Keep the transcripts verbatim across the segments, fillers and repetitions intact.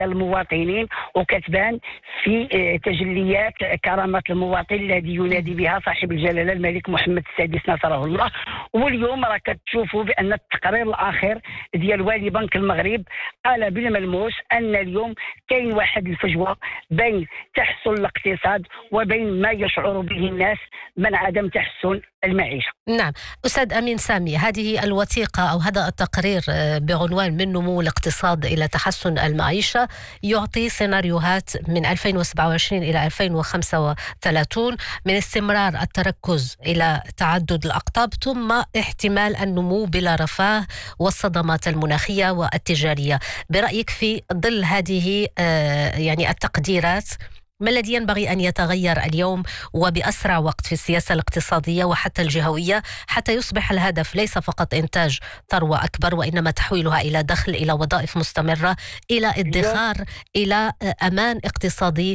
المواطنين، وكتبان في تجليات كرامة المواطن الذي ينادي بها صاحب الجلالة الملك محمد السادس نصره الله. واليوم راه كتشوفوا بأن التقرير الأخير ديال والي بنك المغرب قال بالملموس أن اليوم كاين واحد الفجوة بين تحسن الاقتصاد وبين ما يشعر به الناس من عدم تحسن المعيشة. نعم أستاذ أمين سامي، هذه الوثيقة أو هذا التقرير بعنوان من نمو الاقتصاد إلى تحسن المعيشة يعطي سيناريوهات من ألفين وسبعة وعشرين إلى ألفين وخمسة وثلاثين من استمرار التركز إلى تعدد الأقطاب ثم احتمال النمو بلا رفاه والصدمات المناخية والتجارية. برأيك في ظل هذه يعني التقديرات ما الذي ينبغي أن يتغير اليوم وبأسرع وقت في السياسة الاقتصادية وحتى الجهوية حتى يصبح الهدف ليس فقط إنتاج ثروة أكبر وإنما تحويلها إلى دخل، إلى وظائف مستمرة، إلى ادخار، إلى أمان اقتصادي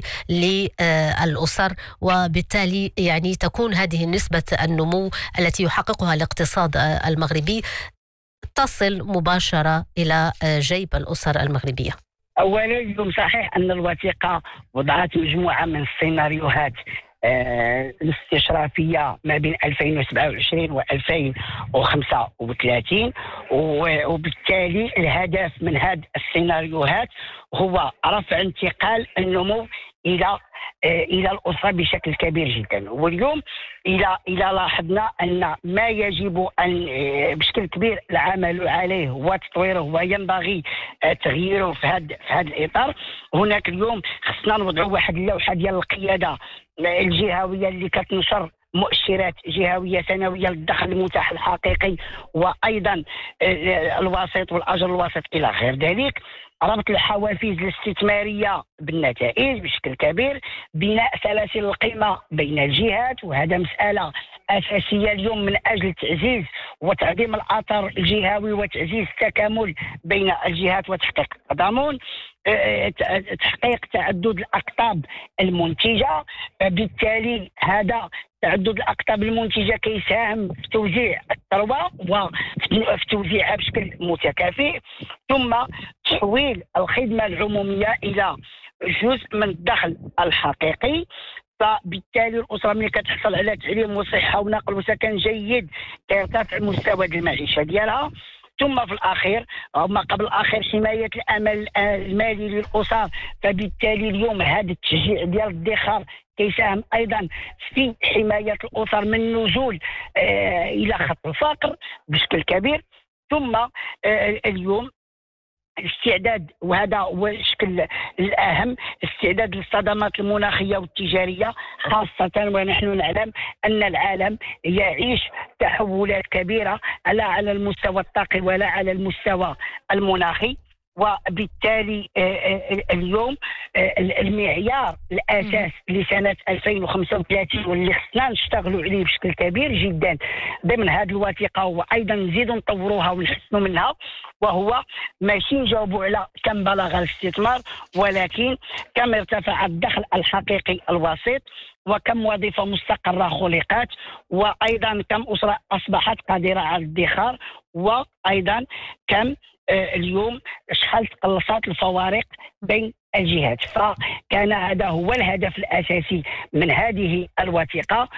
للأسر، وبالتالي يعني تكون هذه نسبة النمو التي يحققها الاقتصاد المغربي تصل مباشرة إلى جيب الأسر المغربية؟ أولا اليوم صحيح أن الوثيقة وضعت مجموعة من السيناريوهات آه الاستشرافية ما بين ألفين وسبعة وعشرين و ألفين وخمسة وثلاثين، وبالتالي الهدف من هذه السيناريوهات هو رفع انتقال النمو إلى إلى الأسرة بشكل كبير جدا. واليوم إلى إلى لاحظنا أن ما يجب أن بشكل كبير العمل عليه وتطويره وينبغي تغييره في هذا في هذا الإطار. هناك اليوم خصنا نوضعوا واحد اللوحة ديال القيادة الجهوية اللي كتنشر مؤشرات جهوية سنوية للدخل المتاح الحقيقي وأيضا الوسيط والأجر الوسيط إلى غير ذلك. ربط الحوافز الاستثمارية بالنتائج بشكل كبير، بناء سلاسل القيمة بين الجهات، وهذا مسألة أساسية اليوم من أجل تعزيز وتعظيم الأثر الجهوي وتعزيز التكامل بين الجهات وتحقيق التضامن، تحقيق تعدد الأقطاب المنتجة. بالتالي هذا تعدد الأقطاب المنتجة كيساهم في توزيع الثروة وفي توزيعها بشكل متكافئ، ثم تحويل الخدمة العمومية إلى جزء من الدخل الحقيقي. فبالتالي الأسرة ملي كتحصل على تعليم وصحة ونقل وسكن جيد كيرتفع مستوى المعيشة ديالها. ثم في الأخير وما قبل الأخير حماية الأمل المالي للأسر. فبالتالي اليوم هذا التشجيع ديال الادخار كيساهم أيضا في حماية الأسر من النزول آه إلى خط الفقر بشكل كبير. ثم آه اليوم الاستعداد، وهذا هو الشكل الأهم، استعداد للصدمات المناخية والتجارية، خاصة ونحن نعلم أن العالم يعيش تحولات كبيرة لا على المستوى الطاقي ولا على المستوى المناخي. وبالتالي اليوم المعيار الأساس لسنة ألفين وخمسة وثلاثين واللي خصنا نشتغلوا عليه بشكل كبير جدا ضمن هذه الوثيقة وأيضا نزيدوا نطوروها ونحسنوا منها، وهو ماشي نجاوبوا على كم بلغ الاستثمار ولكن كم ارتفع الدخل الحقيقي الوسيط، وكم وظيفة مستقرة خلقت، وأيضا كم أسرة أصبحت قادرة على الادخار، وأيضا كم اليوم شحال تقلصات الفوارق بين الجهات. فكان هذا هو الهدف الأساسي من هذه الوثيقة،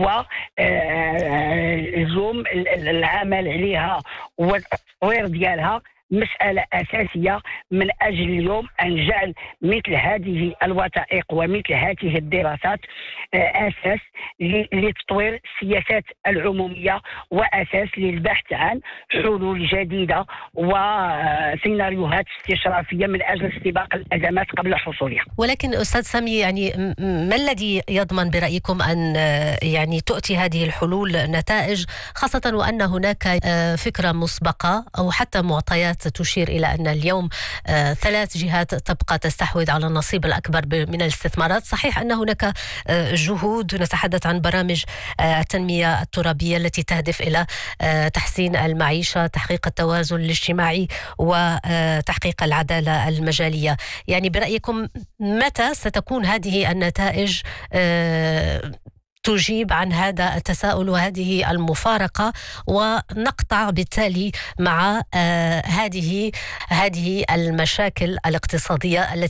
واليوم العمل عليها والتطوير ديالها مسألة أساسية من أجل اليوم أن جعل مثل هذه الوثائق ومثل هذه الدراسات أساس لتطوير السياسات العمومية وأساس للبحث عن حلول جديدة وسيناريوهات استشرافية من أجل استباق الأزمات قبل حصولها. ولكن أستاذ سامي، يعني ما الذي يضمن برأيكم أن يعني تؤتي هذه الحلول نتائج، خاصة وأن هناك فكرة مسبقة أو حتى معطيات تشير إلى أن اليوم آه ثلاث جهات تبقى تستحوذ على النصيب الأكبر من الاستثمارات؟ صحيح أن هناك آه جهود، نتحدث عن برامج آه التنمية الترابية التي تهدف إلى آه تحسين المعيشة، تحقيق التوازن الاجتماعي وتحقيق العدالة المجالية. يعني برأيكم متى ستكون هذه النتائج آه تجيب عن هذا التساؤل وهذه المفارقة، ونقطع بالتالي مع آه هذه هذه المشاكل الاقتصادية التي